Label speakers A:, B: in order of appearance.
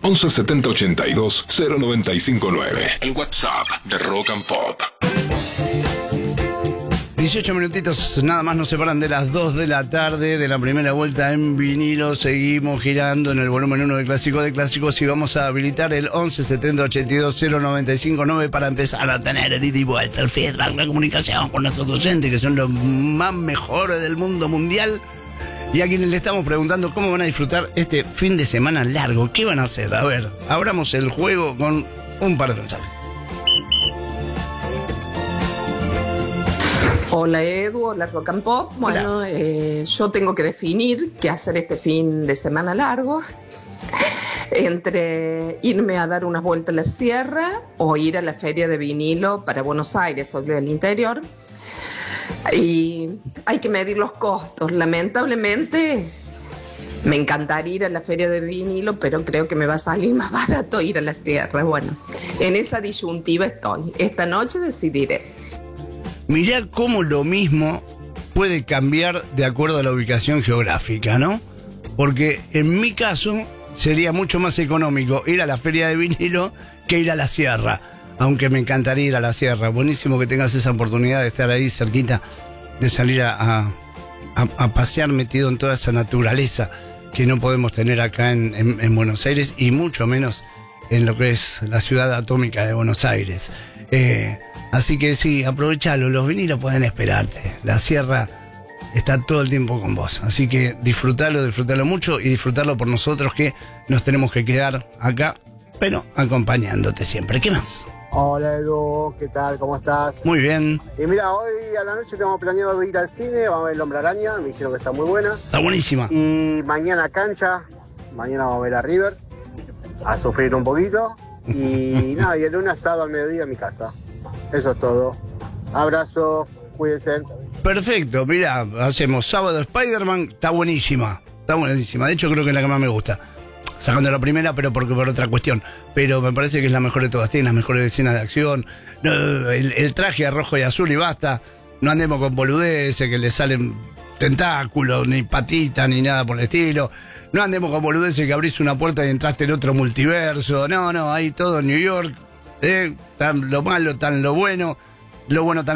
A: 11 70 82 0959. El WhatsApp de Rock and Pop.
B: 18 minutitos nada más nos separan de las 2 de la tarde de la primera vuelta en vinilo. Seguimos girando en el volumen 1 de Clásicos y vamos a habilitar el 11 70 82 0959 para empezar a tener el ida y vuelta, el feedback, la comunicación con nuestros oyentes, que son los más mejores del mundo mundial, y a quienes le estamos preguntando cómo van a disfrutar este fin de semana largo. ¿Qué van a hacer? A ver, abramos el juego con un par de mensajes.
C: Hola Edu, hola Rock and Pop. Bueno, yo tengo que definir qué hacer este fin de semana largo entre irme a dar unas vueltas a la sierra o ir a la feria de vinilo para Buenos Aires, soy del interior. Y hay que medir los costos. Lamentablemente me encantaría ir a la feria de vinilo, pero creo que me va a salir más barato ir a la sierra. Bueno, en esa disyuntiva estoy. Esta noche decidiré.
B: Mirá cómo lo mismo puede cambiar de acuerdo a la ubicación geográfica, ¿no? Porque en mi caso sería mucho más económico ir a la feria de vinilo que ir a la sierra, aunque me encantaría ir a la sierra. Buenísimo que tengas esa oportunidad de estar ahí cerquita, de salir a pasear metido en toda esa naturaleza que no podemos tener acá en Buenos Aires, y mucho menos en lo que es la ciudad atómica de Buenos Aires. Así que sí, aprovechalo, los vinilos pueden esperarte. La sierra está todo el tiempo con vos. Así que disfrutalo mucho, y disfrutarlo por nosotros, que nos tenemos que quedar acá, pero acompañándote siempre. ¿Qué más?
D: Hola Edu, ¿qué tal? ¿Cómo estás?
B: Muy bien.
D: Y mira, hoy a la noche tengo planeado ir al cine, vamos a ver El Hombre Araña, me dijeron que está muy buena.
B: Está buenísima.
D: Y mañana cancha, mañana vamos a ver a River, a sufrir un poquito. Y nada, y el lunes asado al mediodía en mi casa. Eso es todo. Abrazo, cuídense.
B: Perfecto, mirá, hacemos sábado Spider-Man, está buenísima. De hecho, creo que es la que más me gusta. Sacando la primera, pero por otra cuestión. Pero me parece que es la mejor de todas. Tiene las mejores escenas de acción. No, el traje a rojo y azul y basta. No andemos con boludeces que le salen tentáculos, ni patitas, ni nada por el estilo. No andemos con boludeces que abrís una puerta y entraste en otro multiverso. No, hay todo en New York. Tan lo malo, tan lo bueno. Lo bueno tan